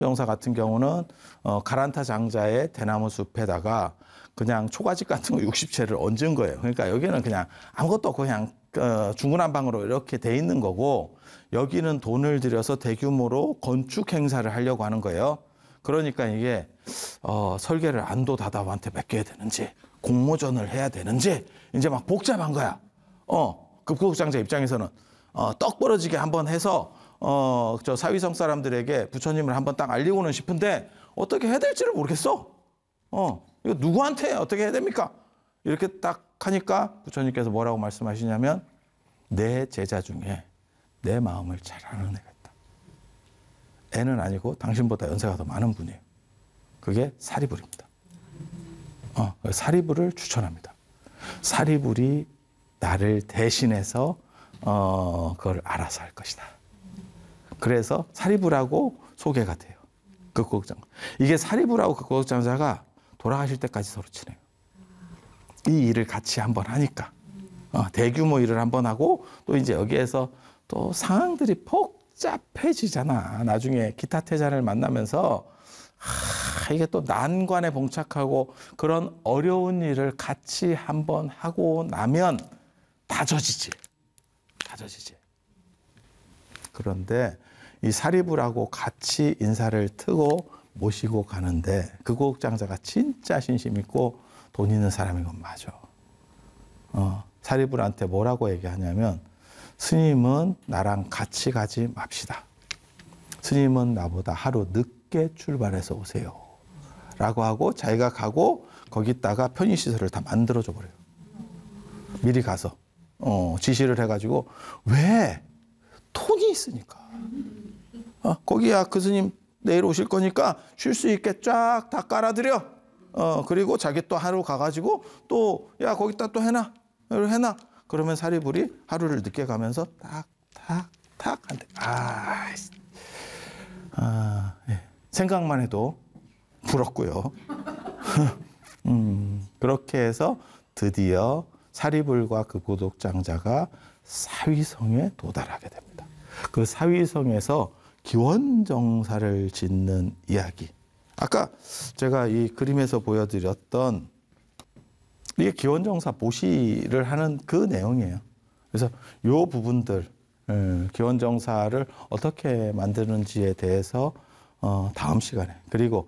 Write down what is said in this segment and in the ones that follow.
정사 같은 경우는 가란타 장자의 대나무 숲에다가 그냥 초가집 같은 거 60채를 얹은 거예요. 그러니까 여기는 그냥 아무것도 없고 그냥 중구난방으로 이렇게 돼 있는 거고, 여기는 돈을 들여서 대규모로 건축 행사를 하려고 하는 거예요. 그러니까 이게 설계를 안도다다한테 맡겨야 되는지 공모전을 해야 되는지 이제 막 복잡한 거야. 급고장자 입장에서는 떡 벌어지게 한번 해서 저 사위성 사람들에게 부처님을 한번 딱 알리고는 싶은데 어떻게 해야 될지를 모르겠어. 이거 누구한테 어떻게 해야 됩니까? 이렇게 딱 하니까 부처님께서 뭐라고 말씀하시냐면, 내 제자 중에 내 마음을 잘 아는 애가 있다. 애는 아니고 당신보다 연세가 더 많은 분이에요. 그게 사리불입니다. 사리불을 추천합니다. 사리불이 나를 대신해서 그걸 알아서 할 것이다. 그래서 사리불하고 소개가 돼요. 극고극장자. 이게 사리불하고 극고극장자가 돌아가실 때까지 서로 친해요. 이 일을 같이 한번 하니까. 대규모 일을 한번 하고 또 이제 여기에서 또 상황들이 복잡해지잖아. 나중에 기타 태자를 만나면서 이게 또 난관에 봉착하고 그런 어려운 일을 같이 한번 하고 나면 다져지지. 그런데 이 사리불하고 같이 인사를 트고 모시고 가는데 극고극장자가 진짜 신심 있고 돈 있는 사람인 건 맞아. 사리불한테 뭐라고 얘기하냐면, 스님은 나랑 같이 가지 맙시다. 스님은 나보다 하루 늦게 출발해서 오세요. 라고 하고 자기가 가고 거기다가 편의시설을 다 만들어줘 버려요. 미리 가서 지시를 해가지고. 왜? 돈이 있으니까. 거기야 그 스님 내일 오실 거니까 쉴 수 있게 쫙 다 깔아드려. 그리고 자기 또 하루 가가지고 또 야 거기다 또 해놔. 그러면 사리불이 하루를 늦게 가면서 탁탁탁 한대. 예. 생각만 해도 부럽고요. 그렇게 해서 드디어 사리불과 그 극고극장자가 사위성에 도달하게 됩니다. 그 사위성에서 기원정사를 짓는 이야기. 아까 제가 이 그림에서 보여드렸던 이게 기원정사 모시를 하는 그 내용이에요. 그래서 이 부분들, 기원정사를 어떻게 만드는지에 대해서 다음 시간에, 그리고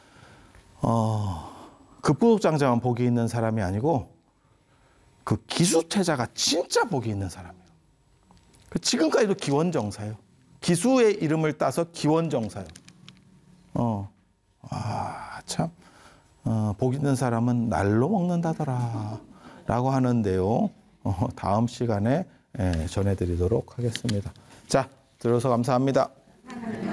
극고극장자만 복이 있는 사람이 아니고 그 기수태자가 진짜 복이 있는 사람이에요. 지금까지도 기원정사예요. 기수의 이름을 따서 기원정사예요. 참, 복 있는 사람은 날로 먹는다더라 라고 하는데요. 다음 시간에 전해드리도록 하겠습니다. 자, 들어서 감사합니다.